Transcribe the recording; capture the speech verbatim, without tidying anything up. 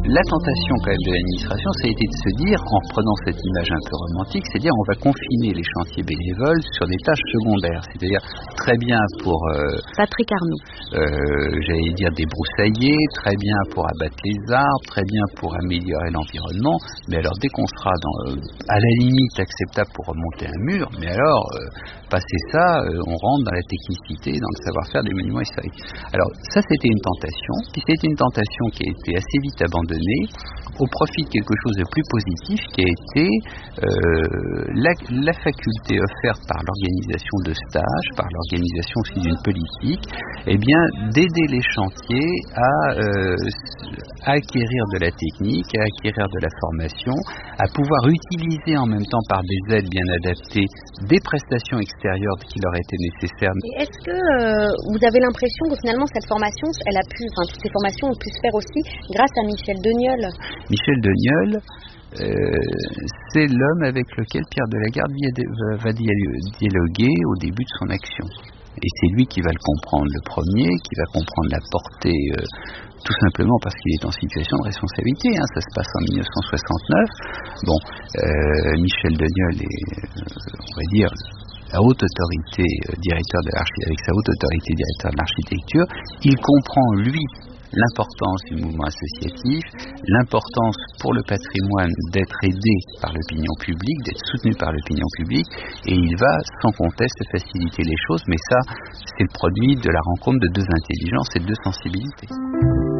la tentation quand même de l'administration, ça a été de se dire, en prenant cette image un peu romantique, c'est dire on va confiner les chantiers bénévoles sur des tâches secondaires, c'est-à-dire très bien pour euh, Patrick Arnaud, euh, j'allais dire débroussailler, très bien pour abattre les arbres, très bien pour améliorer l'environnement, mais alors dès qu'on sera dans, euh, à la limite acceptable pour remonter un mur, mais alors euh, passer ça, euh, on rentre dans la technicité, dans le savoir-faire des monuments historiques. Alors ça c'était une tentation, puis c'était une tentation qui a été assez vite abandonnée au profit de quelque chose de plus positif qui a été euh, la, la faculté offerte par l'organisation de stages, par l'organisation aussi d'une politique, eh bien d'aider les chantiers à, euh, à acquérir de la technique, à acquérir de la formation, à pouvoir utiliser en même temps par des aides bien adaptées des prestations extérieures qui leur étaient nécessaires. Et est-ce que euh, vous avez l'impression que finalement cette formation, elle a pu, enfin toutes ces formations ont pu se faire aussi grâce à Michel Deniol? Michel Deniol, euh, c'est l'homme avec lequel Pierre Delagarde va dialoguer au début de son action. Et c'est lui qui va le comprendre le premier, qui va comprendre la portée, euh, tout simplement parce qu'il est en situation de responsabilité. Hein, ça se passe en mille neuf cent soixante-neuf. Bon, euh, Michel Deniol est, euh, on va dire, la haute autorité euh, directeur de l'architecture, avec sa haute autorité directeur de l'architecture. Il comprend, lui, l'importance du mouvement associatif, l'importance pour le patrimoine d'être aidé par l'opinion publique, d'être soutenu par l'opinion publique, et il va sans conteste faciliter les choses, mais ça, c'est le produit de la rencontre de deux intelligences et de deux sensibilités.